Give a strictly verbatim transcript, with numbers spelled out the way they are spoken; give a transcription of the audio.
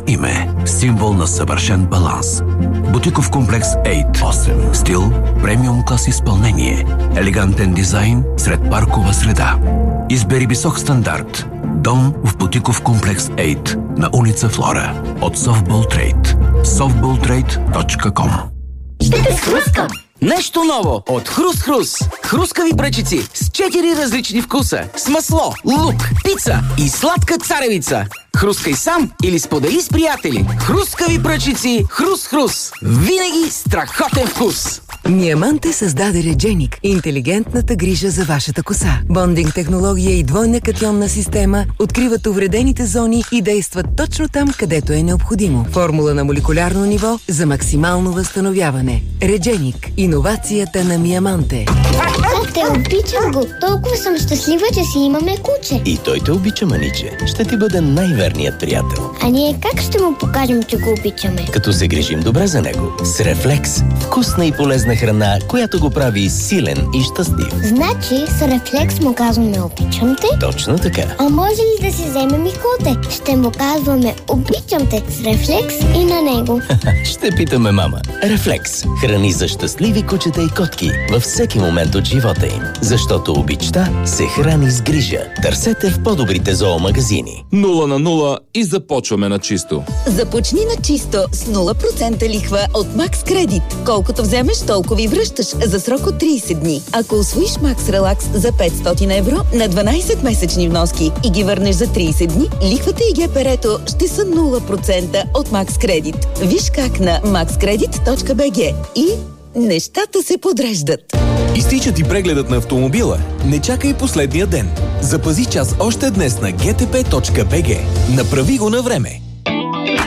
име, символ на съвършен баланс. Бутиков комплекс осем. Стил, премиум клас изпълнение, елегантен дизайн сред паркова среда. Избери висок стандарт. Дом в Бутиков комплекс осем на улица Флора от Softball Trade. софтбол трейд точка ком. Ще те схрускам! Нещо ново от Хрус-Хрус. Хрускави пръчици с четири различни вкуса. С масло, лук, пица и сладка царевица. Хрускай сам или сподели с приятели. Хрускави пръчици Хрус-Хрус. Винаги страхотен вкус. Миаманте създаде Редженик – интелигентната грижа за вашата коса. Бондинг технология и двойна катионна система откриват увредените зони и действат точно там, където е необходимо. Формула на молекулярно ниво за максимално възстановяване. Редженик – иновацията на Миаманте. Те обичам го. Толкова съм щастлива, че си имаме куче. И той те обича, маниче. Ще ти бъде най-верният приятел. А ние как ще му покажем, че го обичаме? Като се грижим добре за него. С Рефлекс. Вкусна и полезна храна, която го прави силен и щастлив. Значи с Рефлекс му казваме обичам те? Точно така. А може ли да си вземем и коте? Ще му казваме обичам те с Рефлекс и на него. Ще питаме мама. Рефлекс. Храни за щастливи кучета и котки във всеки момент от живота им. Защото обичта се храни с грижа. Търсете в по-добрите зоомагазини. Нула на нула и започваме на чисто. Започни на чисто с нула процента лихва от Max Credit. Колкото вземеш, толкова и връщаш за срок от трийсет дни. Ако усвоиш Max Relax за петстотин евро на дванайсет месечни вноски и ги върнеш за трийсет дни, лихвата и ГПР-то ще са нула процента от Max Credit. Виж как на макс кредит точка би джи и нещата се подреждат. Изтича ти прегледът на автомобила? Не чакай последния ден. Запази час още днес на джи ти пи точка би джи. Направи го на време.